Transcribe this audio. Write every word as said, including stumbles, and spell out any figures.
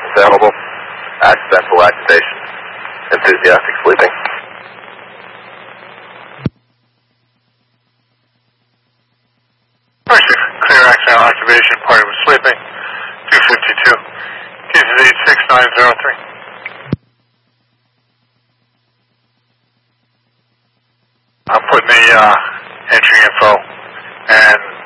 available. Accidental activation. Enthusiastic sleeping. Clear accidental activation, party was sleeping. two fifty-two. Cases eight six nine zero three. I'm putting the uh, entry info and